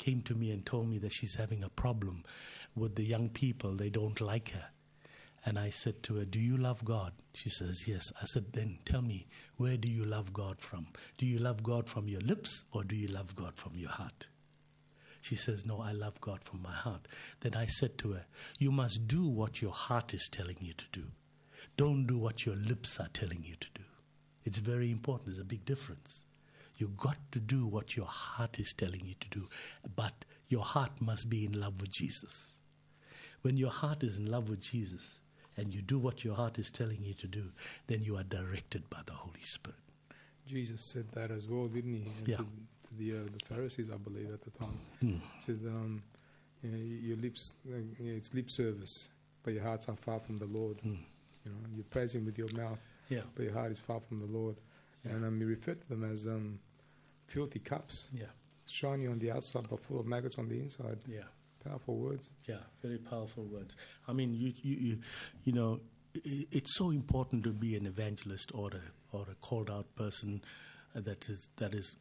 came to me and told me that she's having a problem with the young people. They don't like her. And I said to her, do you love God? She says, yes. I said, then tell me, where do you love God from? Do you love God from your lips or do you love God from your heart? She says, no, I love God from my heart. Then I said to her, you must do what your heart is telling you to do. Don't do what your lips are telling you to do. It's very important. There's a big difference. You've got to do what your heart is telling you to do. But your heart must be in love with Jesus. When your heart is in love with Jesus and you do what your heart is telling you to do, then you are directed by the Holy Spirit. Jesus said that as well, didn't he? Yeah. To the Pharisees, I believe, at the time. Mm. He said, your lips, it's lip service, but your hearts are far from the Lord. Mm. You praise him with your mouth, but your heart is far from the Lord. Yeah. And you refer to them as filthy cups. Yeah. Shiny on the outside, but full of maggots on the inside. Yeah. Powerful words. Yeah, very powerful words. I mean, you know, it's so important to be an evangelist or a called out person that is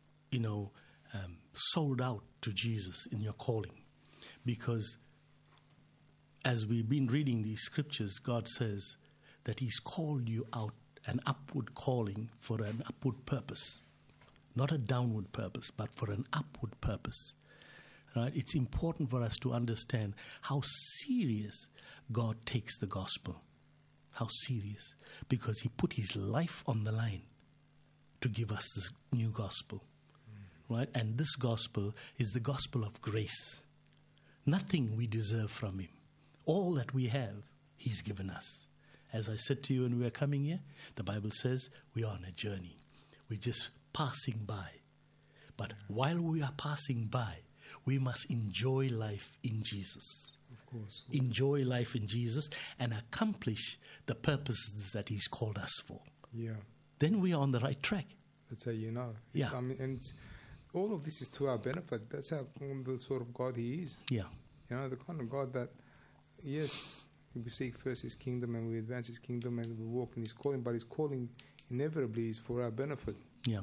sold out to Jesus in your calling, because as we've been reading these scriptures, God says that He's called you out, an upward calling for an upward purpose, not a downward purpose, but for an upward purpose. Right? It's important for us to understand how serious God takes the gospel. How serious. Because He put His life on the line to give us this new gospel. Right? And this gospel is the gospel of grace. Nothing we deserve from Him. All that we have, He's given us. As I said to you when we were coming here, the Bible says we are on a journey. We're just passing by. But while we are passing by, we must enjoy life in Jesus. Of course. Enjoy life in Jesus and accomplish the purposes that He's called us for. Yeah. Then we are on the right track. That's how you know. Yeah. All of this is to our benefit. That's how the sort of God He is. Yeah. The kind of God that, yes, we seek first His kingdom and we advance His kingdom and we walk in His calling, but His calling inevitably is for our benefit. Yeah.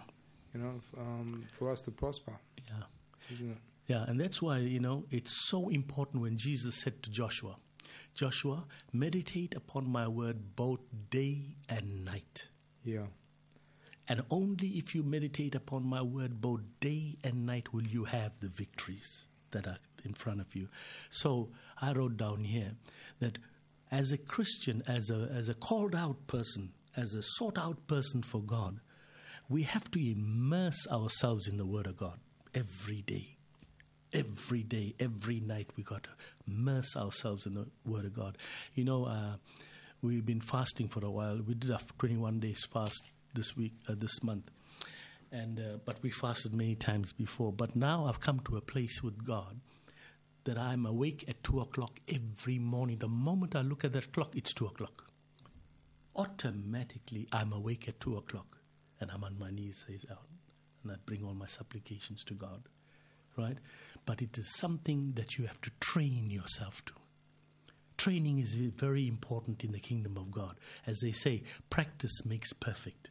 For us to prosper. Yeah. Isn't it? Yeah, and that's why, it's so important when Jesus said to Joshua, Joshua, meditate upon my word both day and night. Yeah. And only if you meditate upon my word both day and night will you have the victories that are in front of you. So I wrote down here that as a Christian, as a called out person, as a sought out person for God, we have to immerse ourselves in the Word of God every day. Every day, every night, we got to immerse ourselves in the Word of God. We've been fasting for a while. We did a 21 days fast this month, but we fasted many times before. But now I've come to a place with God that I'm awake at 2:00 every morning. The moment I look at that clock, it's 2:00. Automatically, I'm awake at 2:00, and I'm on my knees, and I bring all my supplications to God. Right? But it is something that you have to train yourself to. Training is very important in the kingdom of God. As they say, practice makes perfect.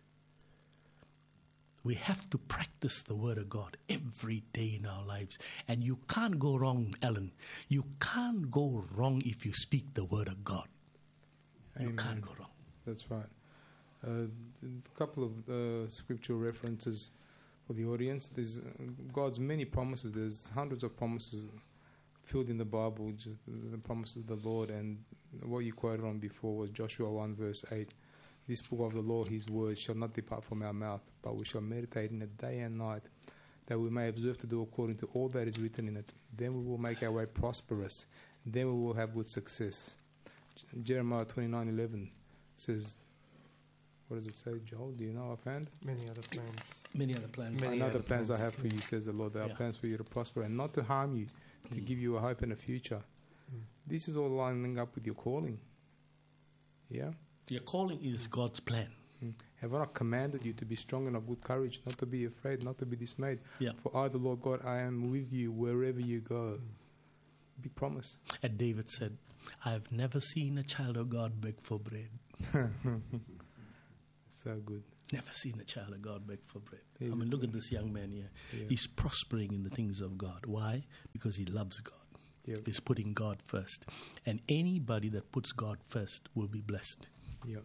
We have to practice the Word of God every day in our lives. And you can't go wrong, Alan. You can't go wrong if you speak the Word of God. Amen. You can't go wrong. That's right. A couple of scriptural references for the audience. There's God's many promises. There's hundreds of promises filled in the Bible, just the promises of the Lord. And what you quoted on before was Joshua 1 verse 8. This book of the law, His word, shall not depart from our mouth, but we shall meditate in it day and night, that we may observe to do according to all that is written in it. Then we will make our way prosperous. Then we will have good success. Jeremiah 29:11 says, what does it say, Joel? Do you know offhand? Many other plans. Many other plans. Many other plans I have for you, says the Lord. There are plans for you to prosper and not to harm you, to give you a hope and a future. This is all lining up with your calling. Yeah? Your calling is God's plan. Have I not commanded you to be strong and of good courage, not to be afraid, not to be dismayed? Yeah. For I, the Lord God, I am with you wherever you go. Big promise. And David said, I have never seen a child of God beg for bread. So good. Never seen a child of God beg for bread. He's- I mean, look at this young man here. Yeah. He's prospering in the things of God. Why? Because he loves God. Yeah. He's putting God first. And anybody that puts God first will be blessed. Yeah.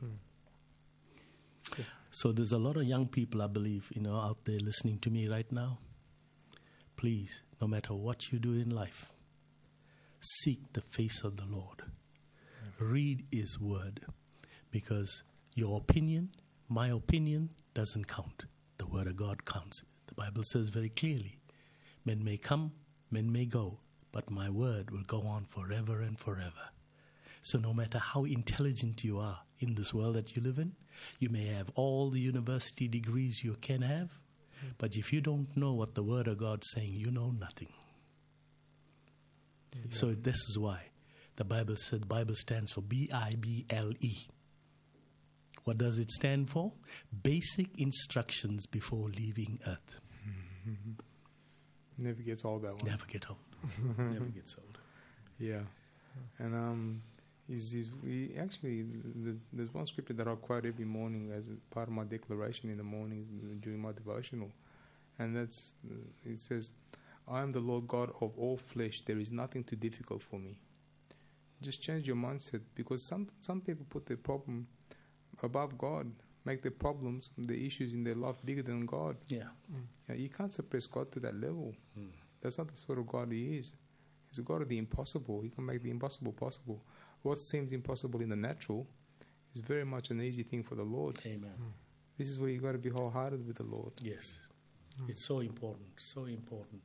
So there's a lot of young people, I believe, out there listening to me right now. Please, no matter what you do in life, seek the face of the Lord. Read His Word. Because your opinion, my opinion, doesn't count. The Word of God counts. The Bible says very clearly, men may come, men may go, but my word will go on forever and forever. So no matter how intelligent you are in this world that you live in, you may have all the university degrees you can have, but if you don't know what the Word of God's saying, you know nothing. So this is why the Bible said, the Bible stands for Bible. What does it stand for? Basic instructions before leaving earth. Never gets old, that one. Never get old. Never gets old. Yeah. And there's one scripture that I quote every morning as a part of my declaration in the morning during my devotional. And it says, I am the Lord God of all flesh. There is nothing too difficult for me. Just change your mindset, because some people put their problem above God, make their problems, the issues in their life bigger than God. Yeah. You can't suppress God to that level. That's not the sort of God He is. He's a God of the impossible. He can make the impossible possible. What seems impossible in the natural is very much an easy thing for the Lord. Amen. This is where you got to be wholehearted with the Lord. Yes. It's so important, so important.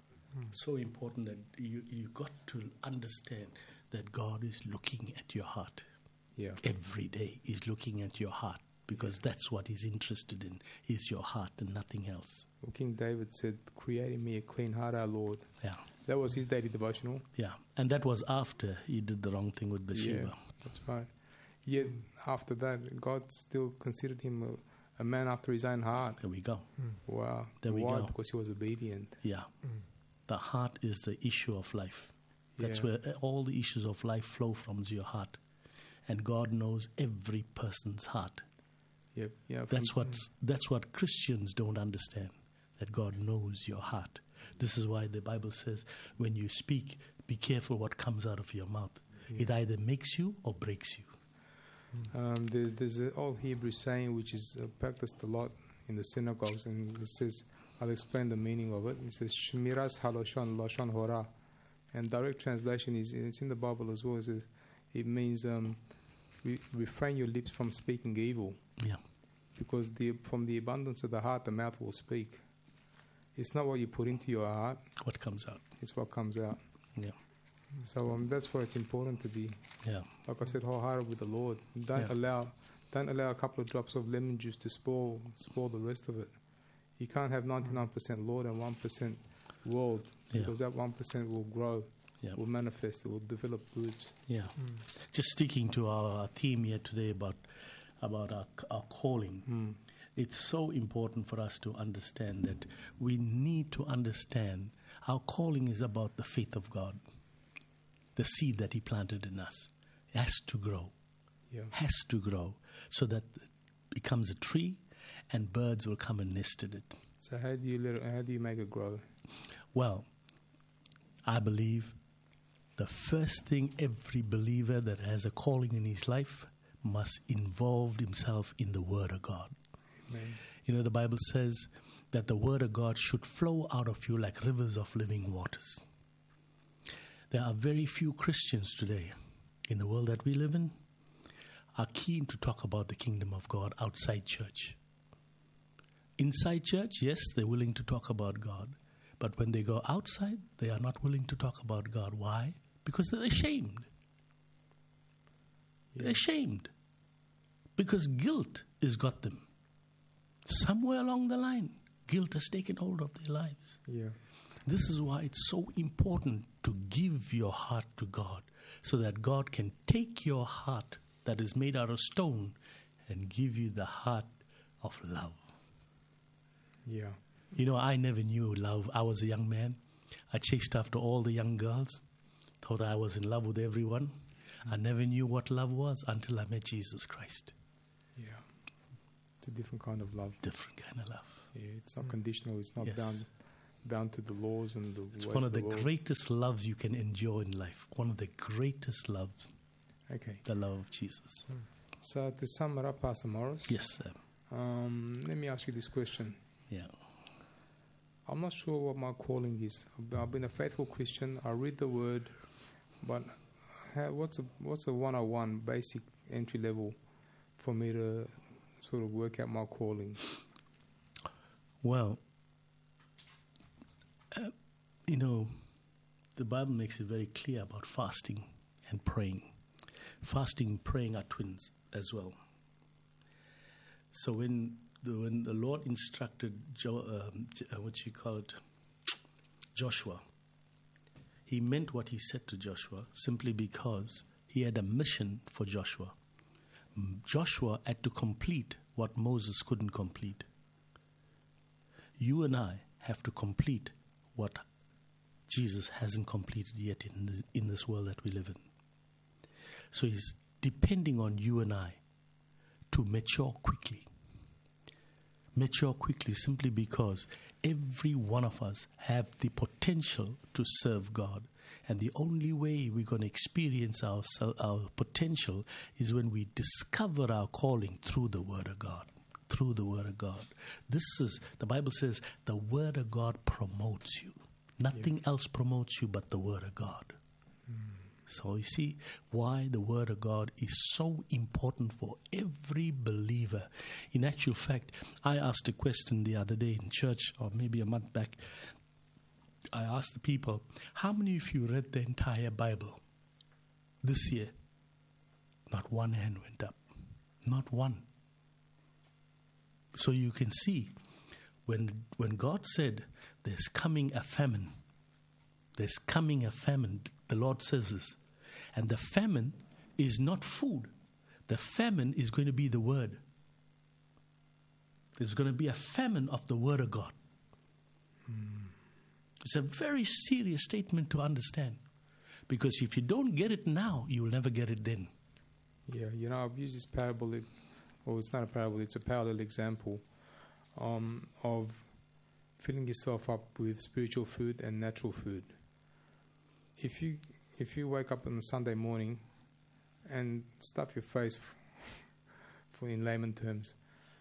So important that you got to understand that God is looking at your heart. Yeah. Every day He's looking at your heart, because that's what He's interested in, is your heart and nothing else. Well, King David said, create in me a clean heart, our Lord. Yeah. That was his daily devotional. Yeah. And that was after he did the wrong thing with Bathsheba. Yeah, that's right. Yet after that, God still considered him a man after his own heart. There we go. Wow. There we Why? go. Because he was obedient. Yeah. The heart is the issue of life. That's Yeah. where all the issues of life flow from, is your heart. And God knows every person's heart. Yep. Yeah. That's what Christians don't understand, that God knows your heart. This is why the Bible says, when you speak, be careful what comes out of your mouth. Yeah. It either makes you or breaks you. There's an old Hebrew saying which is practiced a lot in the synagogues, and it says, I'll explain the meaning of it. It says, Shmiras haloshon lashon hora. And direct translation is, it's in the Bible as well, it means refrain your lips from speaking evil. Yeah. Because from the abundance of the heart, the mouth will speak. It's not what you put into your heart, What comes out. it's what comes out. Yeah. So that's why it's important to be, Yeah. like I said, wholehearted with the Lord. Don't allow a couple of drops of lemon juice to spoil the rest of it. You can't have 99% Lord and 1% world, because that 1% will grow, will manifest, it will develop roots. Yeah. Just sticking to our theme here today about our calling. It's so important for us to understand that we need to understand our calling is about the faith of God. The seed that He planted in us has to grow. Yeah. Has to grow so that it becomes a tree and birds will come and nest in it. So how do you make it grow? Well, I believe the first thing every believer that has a calling in his life must involve himself in the Word of God. Amen. You know, the Bible says that the Word of God should flow out of you like rivers of living waters. There are very few Christians today in the world that we live in are keen to talk about the kingdom of God outside church. Inside church, yes, they're willing to talk about God. But when they go outside, they are not willing to talk about God. Why? Because they're ashamed. Yeah. They're ashamed. Because guilt has got them. Somewhere along the line, guilt has taken hold of their lives. Yeah. This is why it's so important to give your heart to God, so that God can take your heart that is made out of stone and give you the heart of love. Yeah. You know, I never knew love. I was a young man. I chased after all the young girls, thought I was in love with everyone. I never knew what love was until I met Jesus Christ. Yeah. It's a different kind of love. Different kind of love. Yeah, it's not conditional. It's not Yes. bound to the laws and the It's ways one of the world. greatest loves you can endure in life. One of the greatest loves, Okay. the love of Jesus. So to sum it up, Pastor Morris. Yes, sir. Let me ask you this question. Yeah. I'm not sure what my calling is. I've been a faithful Christian. I read the Word, but what's a 101 basic entry level for me to sort of work out my calling? Well, the Bible makes it very clear about fasting and praying. Fasting and praying are twins as well. So when the Lord instructed Joshua, he meant what he said to Joshua simply because he had a mission for Joshua. Joshua had to complete what Moses couldn't complete. You and I have to complete what Jesus hasn't completed yet in this world that we live in. So he's depending on you and I to mature quickly. Mature quickly simply because every one of us have the potential to serve God. And the only way we're going to experience our potential is when we discover our calling through the Word of God. Through the Word of God. The Bible says, the Word of God promotes you. Nothing else promotes you but the Word of God. So you see why the Word of God is so important for every believer. In actual fact, I asked a question the other day in church, or maybe a month back. I asked the people, how many of you read the entire Bible this year? Not one hand went up. Not one. So you can see, when God said, there's coming a famine. There's coming a famine. The Lord says this. And the famine is not food. The famine is going to be the Word. There's going to be a famine of the Word of God. It's a very serious statement to understand. Because if you don't get it now, you will never get it then. Yeah, I've used this parable, it's not a parable, it's a parallel example of filling yourself up with spiritual food and natural food. If you wake up on a Sunday morning and stuff your face, in layman terms,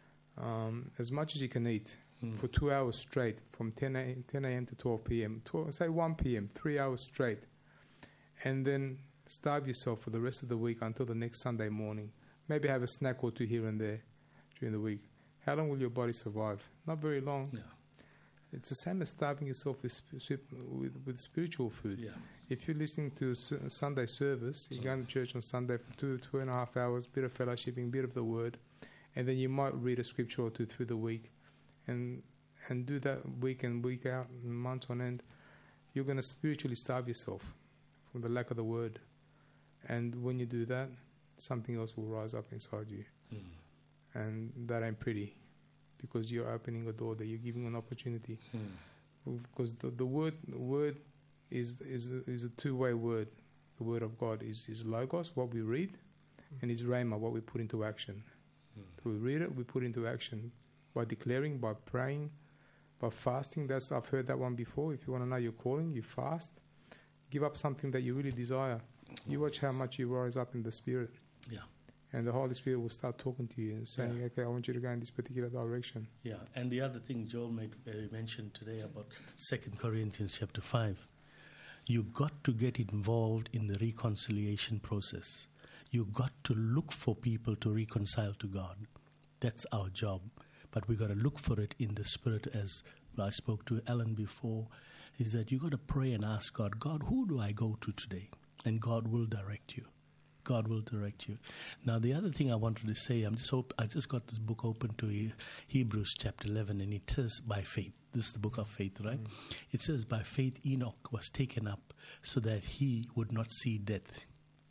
as much as you can eat for 2 hours straight, from 10 a.m. to 12 p.m., say 1 p.m., 3 hours straight, and then starve yourself for the rest of the week until the next Sunday morning. Maybe have a snack or two here and there during the week. How long will your body survive? Not very long. Yeah. It's the same as starving yourself with spiritual food. Yeah. If you're listening to Sunday service, you're going to church on Sunday for 2.5 hours, bit of fellowshipping, bit of the Word, and then you might read a scripture or two through the week, and do that week in, week out, months on end. You're going to spiritually starve yourself from the lack of the Word. And when you do that, something else will rise up inside you. And that ain't pretty, because you're opening a door, that you're giving an opportunity. Because the word is a two-way word. The Word of God is Logos, what we read, and is Rhema, what we put into action. So we read it, we put into action by declaring, by praying, by fasting. I've heard that one before. If you want to know your calling, you fast. Give up something that you really desire. You watch how much you rise up in the Spirit. Yeah. And the Holy Spirit will start talking to you and saying, okay, I want you to go in this particular direction. Yeah, and the other thing Joel mentioned today about 2 Corinthians chapter 5, you got to get involved in the reconciliation process. You got to look for people to reconcile to God. That's our job. But we got to look for it in the Spirit, as I spoke to Alan before, is that you got to pray and ask God, God, who do I go to today? And God will direct you. God will direct you. Now, the other thing I wanted to say, I just got this book open to Hebrews chapter 11, and it says by faith. This is the book of faith, right? It says by faith Enoch was taken up so that he would not see death.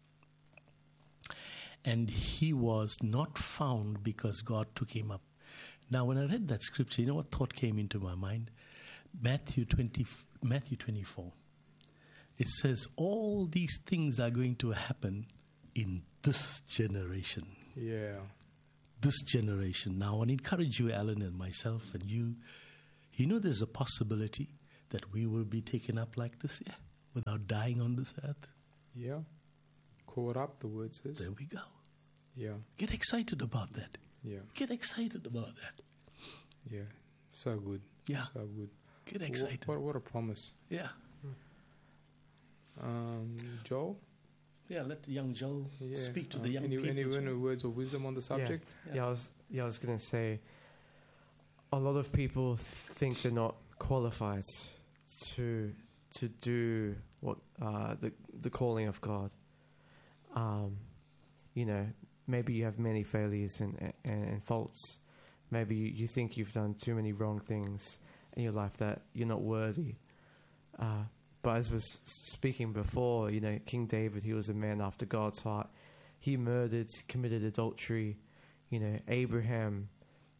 And he was not found because God took him up. Now, when I read that scripture, you know what thought came into my mind? Matthew 24. It says all these things are going to happen in this generation. Yeah. this generation. Now, I want to encourage you, Alan, and myself, and you. You know, there's a possibility that we will be taken up like this, without dying on this earth. Yeah. Caught up, the word says. There we go. Yeah. Get excited about that. Yeah. Get excited about that. Yeah. So good. Yeah. So good. Get excited. What a promise. Yeah. Joel? Yeah, let the young Joel speak to the young people. Any words of wisdom on the subject? Yeah, I was going to say, a lot of people think they're not qualified to do what the calling of God. You know, maybe you have many failures and faults. Maybe you think you've done too many wrong things in your life that you're not worthy. But as was speaking before, you know, King David, he was a man after God's heart. He murdered, committed adultery. You know, Abraham,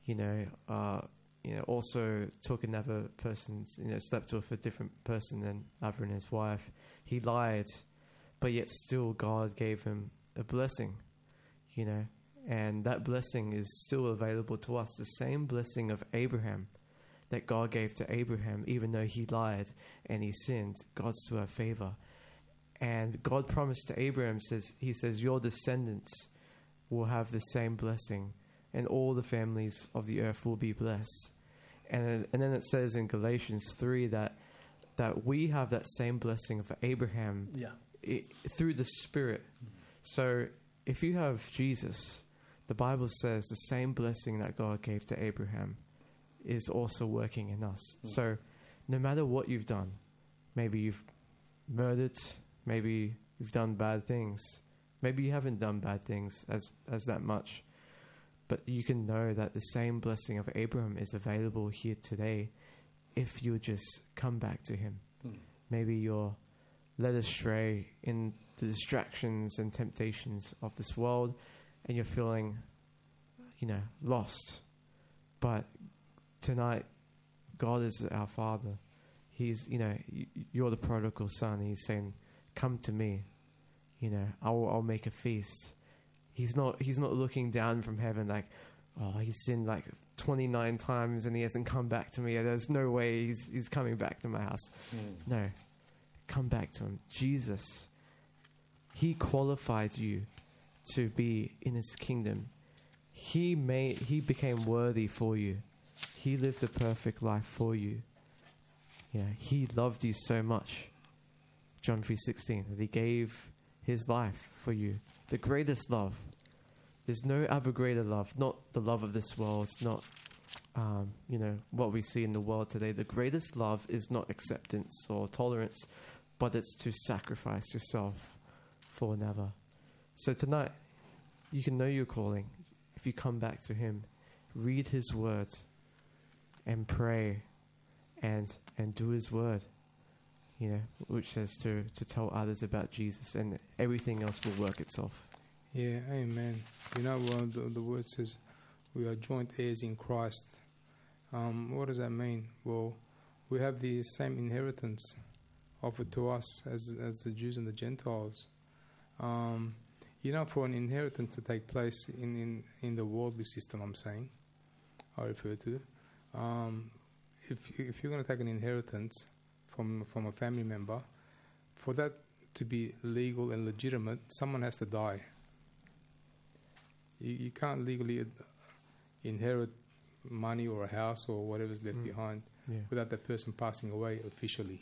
also took another person's, slept with a different person than other than his wife. He lied, but yet still God gave him a blessing, and that blessing is still available to us. The same blessing of Abraham that God gave to Abraham, even though he lied and he sinned, God still had favor. And God promised to Abraham, he says, your descendants will have the same blessing, and all the families of the earth will be blessed. And then it says in Galatians 3 that we have that same blessing of Abraham through the Spirit. So if you have Jesus, the Bible says the same blessing that God gave to Abraham is also working in us. So no matter what you've done, maybe you've murdered, maybe you've done bad things, maybe you haven't done bad things as that much, but you can know that the same blessing of Abraham is available here today if you just come back to him. Maybe you're led astray in the distractions and temptations of this world, and you're feeling, lost. But tonight, God is our Father. He's, you're the prodigal son. He's saying, come to me. I'll make a feast. He's not looking down from heaven like, oh, he's sinned like 29 times and he hasn't come back to me. There's no way he's coming back to my house. No, come back to him. Jesus, he qualified you to be in his kingdom. He became worthy for you. He lived a perfect life for you. He loved you so much. John 3:16, that he gave his life for you. The greatest love. There's no other greater love. Not the love of this world. It's not, what we see in the world today. The greatest love is not acceptance or tolerance, but it's to sacrifice yourself for another. So tonight, you can know your calling if you come back to him, read his words, and pray, and do his word. Which says to tell others about Jesus, and everything else will work itself. Yeah, amen. The word says we are joint heirs in Christ. What does that mean? Well, we have the same inheritance offered to us as the Jews and the Gentiles. For an inheritance to take place in the worldly system, I refer to, if you're going to take an inheritance from a family member, for that to be legal and legitimate, someone has to die. You can't legally inherit money or a house or whatever's left behind without that person passing away officially.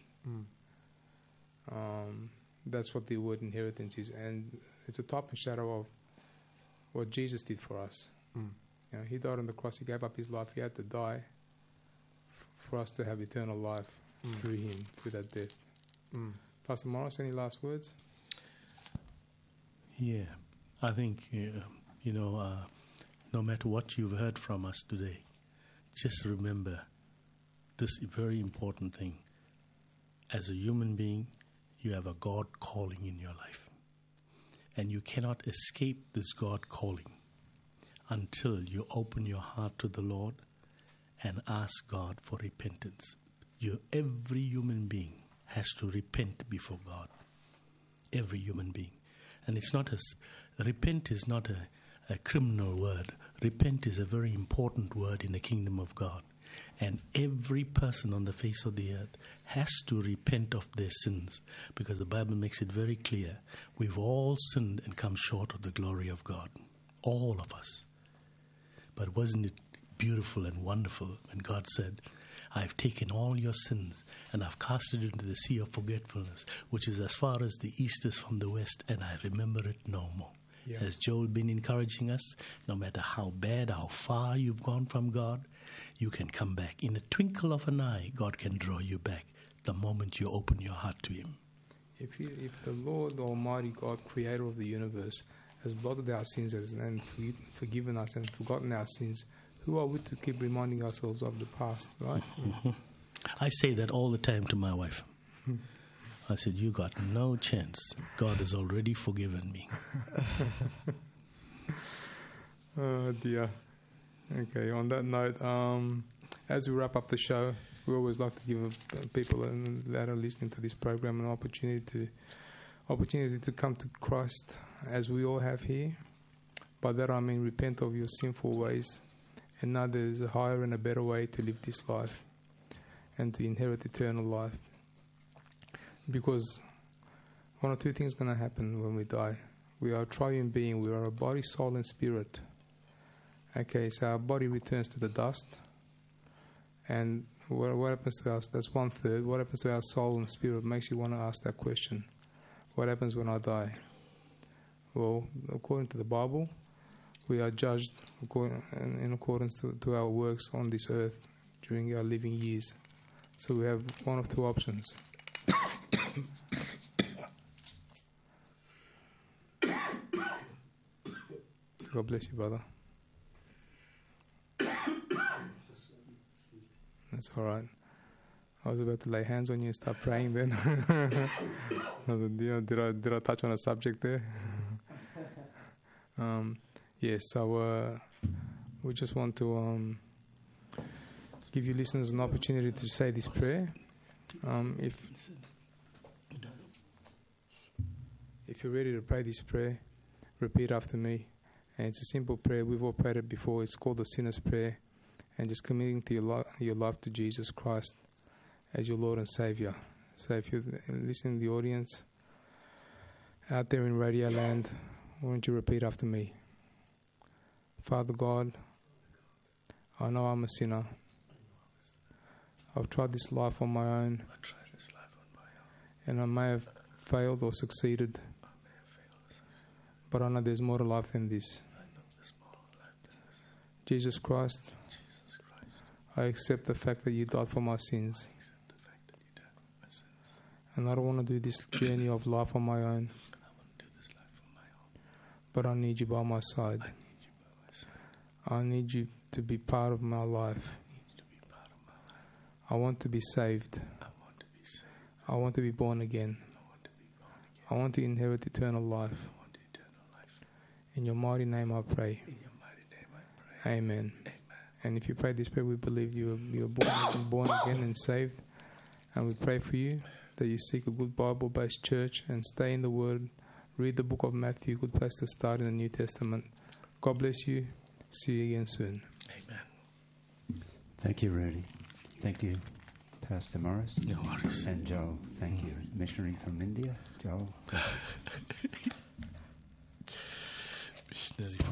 That's what the word inheritance is, and it's a type and shadow of what Jesus did for us. He died on the cross. He gave up his life. He had to die for us to have eternal life through him, through that death. Pastor Morris, any last words? Yeah, I think, no matter what you've heard from us today, just remember this very important thing. As a human being, you have a God calling in your life. And you cannot escape this God calling until you open your heart to the Lord and ask God for repentance. Every human being has to repent before God. Every human being. And repent is not a criminal word Repent is a very important word in the kingdom of God. And every person on the face of the earth has to repent of their sins, because the Bible makes it very clear. We've all sinned and come short of the glory of God. All of us. But wasn't it beautiful and wonderful when God said, I've taken all your sins and I've cast it into the sea of forgetfulness, which is as far as the east is from the west, and I remember it no more. Yeah. Has Joel been encouraging us? No matter how bad, how far you've gone from God, you can come back. In a twinkle of an eye, God can draw you back the moment you open your heart to Him. If the Lord Almighty God, creator of the universe, has blotted our sins and forgiven us and forgotten our sins, who are we to keep reminding ourselves of the past, right? I say that all the time to my wife. I said, you got no chance. God has already forgiven me. Oh, dear. Okay, on that note, as we wrap up the show, we always like to give people that are listening to this program an opportunity to come to Christ, as we all have here. By that I mean repent of your sinful ways, and now there is a higher and a better way to live this life and to inherit eternal life. Because one or two things are going to happen when we die. We are a triune being. We are a body, soul, and spirit. Okay, so our body returns to the dust. And what happens to us? That's 1/3. What happens to our soul and spirit makes you want to ask that question. What happens when I die? Well, according to the Bible, we are judged in accordance to our works on this earth during our living years. So we have one of two options. God bless you, brother. That's all right. I was about to lay hands on you and start praying then. Did I touch on a subject there? So we just want to give you listeners an opportunity to say this prayer. If you're ready to pray this prayer, repeat after me. And it's a simple prayer. We've all prayed it before. It's called the sinner's prayer. And just committing to your life to Jesus Christ as your Lord and Savior. So if you're listening to the audience out there in Radio Land, why don't you repeat after me? Father God, I know I'm a sinner. I've tried this life on my own. And I may have failed or succeeded. But I know there's more to life than this. Jesus Christ, I accept the fact that you died for my sins. And I don't want to do this journey of life on my own. But I need you by my side. I need you to be part of my life. I want to be saved. I want to be born again. I want to inherit eternal life. In your mighty name I pray. Amen. And if you pray this prayer, we believe you're born again and saved. And we pray for you that you seek a good Bible-based church and stay in the Word. Read the book of Matthew, good place to start in the New Testament. God bless you. See you again soon. Amen. Thank you, Rudy. Thank you, Pastor Morris. No worries. And Joel. Thank you. Missionary from India, Joel. Missionary.